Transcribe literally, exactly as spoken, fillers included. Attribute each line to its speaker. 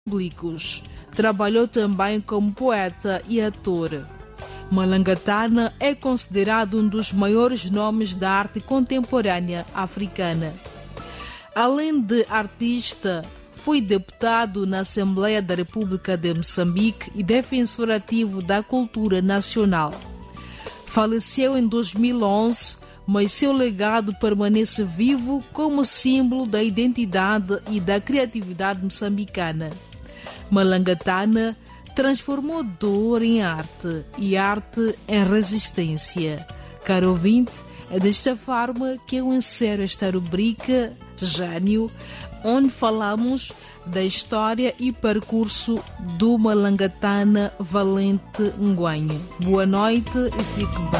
Speaker 1: públicos. Trabalhou também como poeta e ator. Malangatana é considerado um dos maiores nomes da arte contemporânea africana. Além de artista, foi deputado na Assembleia da República de Moçambique e defensor ativo da cultura nacional. Faleceu em dois mil e onze, mas seu legado permanece vivo como símbolo da identidade e da criatividade moçambicana. Malangatana transformou dor em arte e arte em resistência. Caro ouvinte, é desta forma que eu encerro esta rubrica Gênio, onde falamos da história e percurso do Malangatana Valente Ngwenye. Boa noite e fique bem.